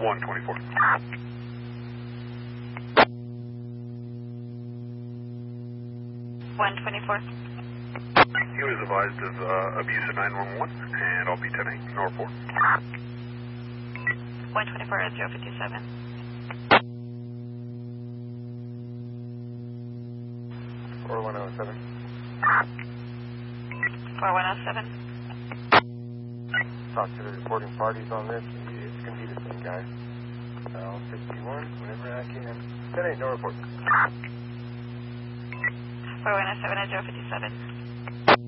124. He was advised of abuse of 911, and I'll be 10-8, Norfolk. 124 at 057. 4107. 4107. Talk to the reporting parties on this. It's going to be the same guy. I'll 51 whenever I can. 10-8, no report. 4107 at 057.